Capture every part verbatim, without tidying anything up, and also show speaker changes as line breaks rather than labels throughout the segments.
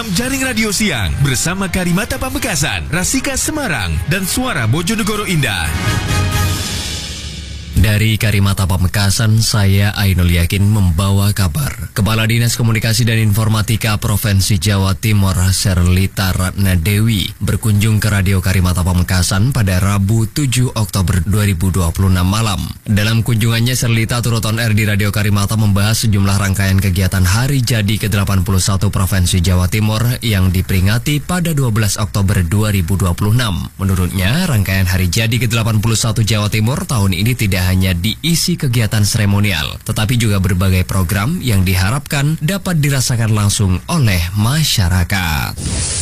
program Jaring Radio Siang bersama Karimata Pamekasan, Rasika Semarang, dan Suara Bojonegoro Indah.
Dari Karimata Pamekasan, saya Ainul Yakin membawa kabar. Kepala Dinas Komunikasi dan Informatika Provinsi Jawa Timur, Serlita Ratnadewi, berkunjung ke Radio Karimata Pamekasan pada Rabu tujuh Oktober dua ribu dua puluh enam malam. Dalam kunjungannya, Serlita turut on air di Radio Karimata membahas sejumlah rangkaian kegiatan Hari Jadi ke delapan puluh satu Provinsi Jawa Timur yang diperingati pada dua belas Oktober dua ribu dua puluh enam. Menurutnya, rangkaian Hari Jadi ke delapan puluh satu Jawa Timur tahun ini tidak hanya diisi kegiatan seremonial, tetapi juga berbagai program yang diharapkan dapat dirasakan langsung oleh masyarakat.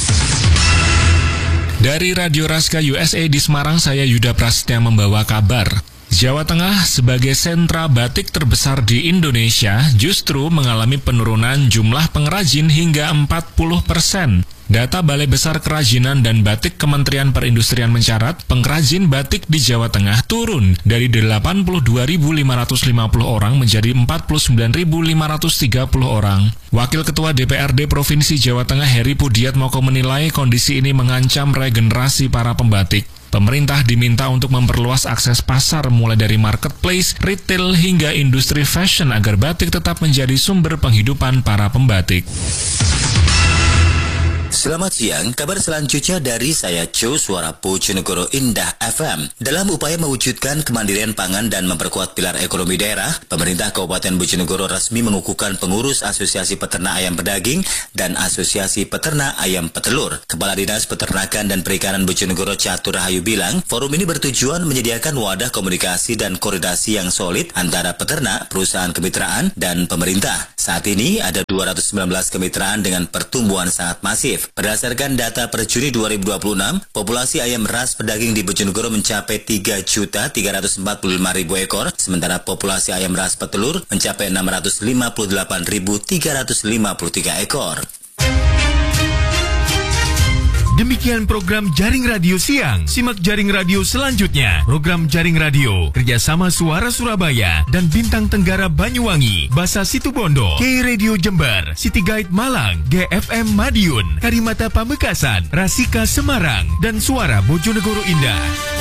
Dari Radio Raska U S A di Semarang, saya Yuda Prasetya membawa kabar. Jawa Tengah sebagai sentra batik terbesar di Indonesia justru mengalami penurunan jumlah pengrajin hingga empat puluh persen. Data Balai Besar Kerajinan dan Batik Kementerian Perindustrian mencatat pengrajin batik di Jawa Tengah turun dari delapan puluh dua ribu lima ratus lima puluh orang menjadi empat puluh sembilan ribu lima ratus tiga puluh orang. Wakil Ketua D P R D Provinsi Jawa Tengah Heri Pudiatmoko menilai kondisi ini mengancam regenerasi para pembatik. Pemerintah diminta untuk memperluas akses pasar mulai dari marketplace, retail hingga industri fashion agar batik tetap menjadi sumber penghidupan para pembatik.
Selamat siang, kabar selanjutnya dari saya Co, Suara Bojonegoro Indah F M. Dalam upaya mewujudkan kemandirian pangan dan memperkuat pilar ekonomi daerah, pemerintah Kabupaten Bojonegoro resmi mengukuhkan pengurus Asosiasi Peternak Ayam Pedaging dan Asosiasi Peternak Ayam Petelur. Kepala Dinas Peternakan dan Perikanan Bojonegoro Catur Rahayu bilang, forum ini bertujuan menyediakan wadah komunikasi dan koordinasi yang solid antara peternak, perusahaan kemitraan, dan pemerintah. Saat ini ada dua ratus sembilan belas kemitraan dengan pertumbuhan sangat masif. Berdasarkan data per Juni dua ribu dua puluh enam, populasi ayam ras pedaging di Bojonegoro mencapai tiga juta tiga ratus empat puluh lima ribu ekor, sementara populasi ayam ras petelur mencapai enam ratus lima puluh delapan ribu tiga ratus lima puluh tiga ekor.
Demikian program Jaring Radio Siang. Simak Jaring Radio selanjutnya. Program Jaring Radio kerjasama Suara Surabaya dan Bintang Tenggara Banyuwangi, Basa Situbondo, K Radio Jember, City Guide Malang, G F M Madiun, Karimata Pamekasan, Rasika Semarang, dan Suara Bojonegoro Indah.